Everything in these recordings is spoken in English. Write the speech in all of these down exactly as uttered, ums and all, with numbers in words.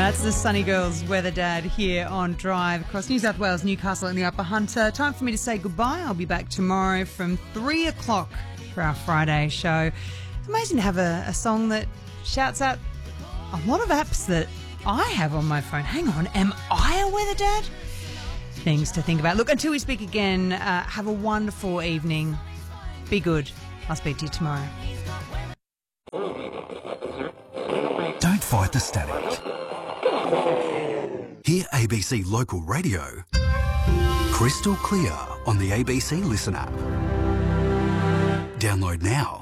That's the Sunny Girls Weather Dad here on Drive across New South Wales, Newcastle and the Upper Hunter. Time for me to say goodbye. I'll be back tomorrow from three o'clock for our Friday show. It's amazing to have a, a song that shouts out a lot of apps that I have on my phone. Hang on, am I a weather dad? Things to think about. Look, until we speak again, uh, have a wonderful evening. Be good. I'll speak to you tomorrow. Don't fight the static. Hear A B C Local Radio crystal clear on the A B C Listen app. Download now.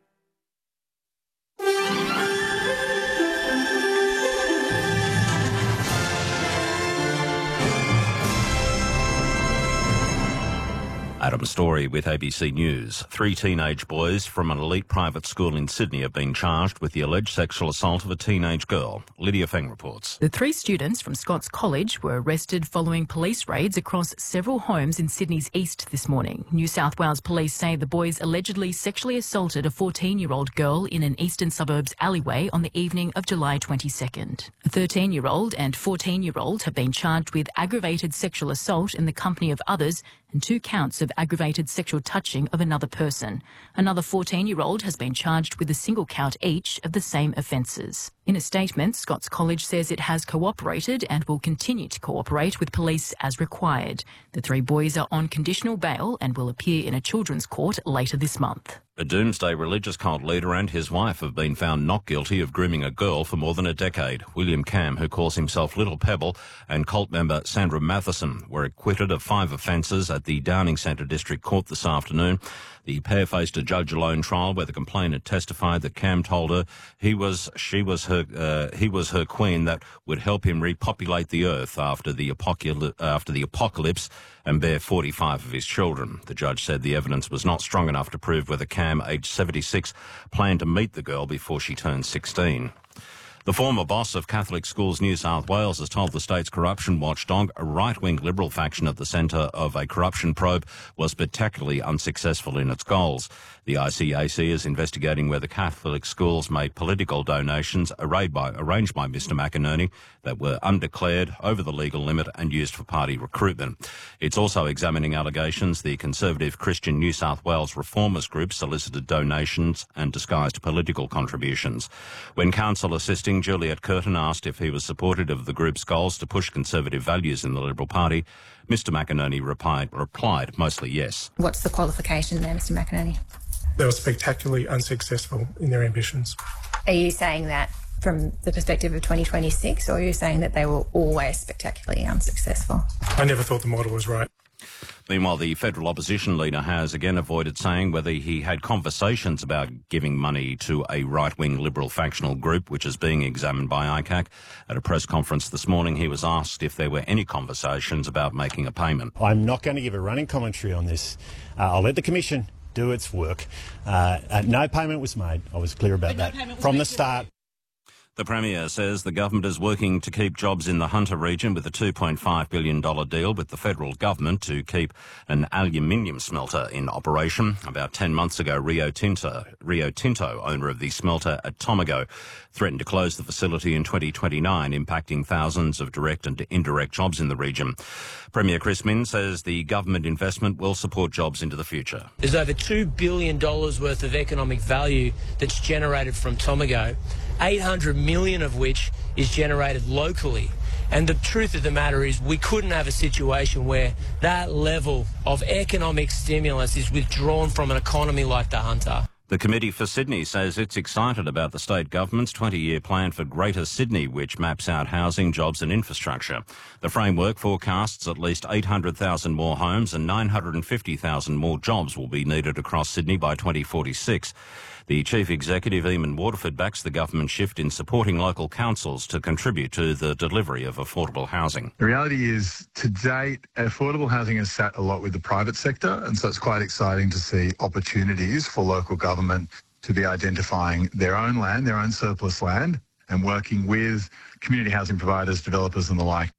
Adam Story with A B C News. Three teenage boys from an elite private school in Sydney have been charged with the alleged sexual assault of a teenage girl. Lydia Feng reports. The three students from Scots College were arrested following police raids across several homes in Sydney's east this morning. New South Wales police say the boys allegedly sexually assaulted a fourteen-year-old girl in an eastern suburbs alleyway on the evening of July twenty-second. A thirteen-year-old and fourteen-year-old have been charged with aggravated sexual assault in the company of others and two counts of aggravated sexual touching of another person. Another fourteen-year-old has been charged with a single count each of the same offences. In a statement, Scots College says it has cooperated and will continue to cooperate with police as required. The three boys are on conditional bail and will appear in a children's court later this month. A Doomsday religious cult leader and his wife have been found not guilty of grooming a girl for more than a decade. William Cam, who calls himself Little Pebble, and cult member Sandra Matheson were acquitted of five offences at the Downing Centre District Court this afternoon. The pair faced a judge-alone trial where the complainant testified that Cam told her he was she was her uh, he was her queen that would help him repopulate the earth after the apocalypse after the apocalypse and bear forty-five of his children. The judge said the evidence was not strong enough to prove whether Cam, aged seventy-six, planned to meet the girl before she turned sixteen. The former boss of Catholic Schools New South Wales has told the state's corruption watchdog a right-wing Liberal faction at the centre of a corruption probe was spectacularly unsuccessful in its goals. The I C A C is investigating whether Catholic schools made political donations arranged by, arranged by Mister McInerney that were undeclared, over the legal limit and used for party recruitment. It's also examining allegations the Conservative Christian New South Wales Reformers Group solicited donations and disguised political contributions. When counsel assisting Juliet Curtin asked if he was supportive of the group's goals to push conservative values in the Liberal Party, Mister McInerney replied, replied mostly yes. What's the qualification there, Mister McInerney? They were spectacularly unsuccessful in their ambitions. Are you saying that from the perspective of twenty twenty-six, or are you saying that they were always spectacularly unsuccessful? I never thought the model was right. Meanwhile, the federal opposition leader has again avoided saying whether he had conversations about giving money to a right-wing Liberal factional group, which is being examined by I C A C. At a press conference this morning, he was asked if there were any conversations about making a payment. I'm not going to give a running commentary on this. Uh, I'll let the Commission do its work. Uh, uh, no payment was made. I was clear about that from the start. The Premier says the government is working to keep jobs in the Hunter region with a two point five billion dollars deal with the federal government to keep an aluminium smelter in operation. About ten months ago, Rio Tinto, Rio Tinto, owner of the smelter at Tomago, threatened to close the facility in twenty twenty-nine, impacting thousands of direct and indirect jobs in the region. Premier Chris Minns says the government investment will support jobs into the future. There's over two billion dollars worth of economic value that's generated from Tomago, eight hundred million of which is generated locally. And the truth of the matter is we couldn't have a situation where that level of economic stimulus is withdrawn from an economy like the Hunter. The Committee for Sydney says it's excited about the state government's twenty-year plan for Greater Sydney, which maps out housing, jobs and infrastructure. The framework forecasts at least eight hundred thousand more homes and nine hundred fifty thousand more jobs will be needed across Sydney by twenty forty-six. The Chief Executive, Eamon Waterford, backs the government shift in supporting local councils to contribute to the delivery of affordable housing. The reality is, to date, affordable housing has sat a lot with the private sector, and so it's quite exciting to see opportunities for local government to be identifying their own land, their own surplus land, and working with community housing providers, developers and the like.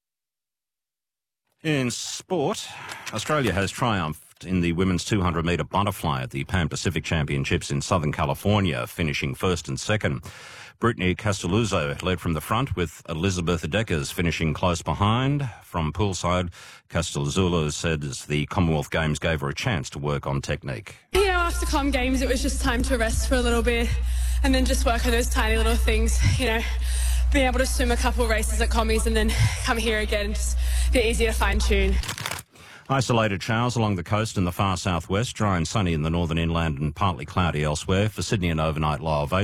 In sport, Australia has triumphed in the women's two hundred metre butterfly at the Pan Pacific Championships in Southern California, finishing first and second. Brittany Castelluzzo led from the front, with Elizabeth Deckers finishing close behind. From poolside, Castelluzzo said the Commonwealth Games gave her a chance to work on technique. You know, after Com Games, it was just time to rest for a little bit and then just work on those tiny little things, you know, being able to swim a couple races at Commies and then come here again and just be easy to fine-tune. Isolated showers along the coast in the far southwest, dry and sunny in the northern inland and partly cloudy elsewhere. For Sydney, an overnight low of eight.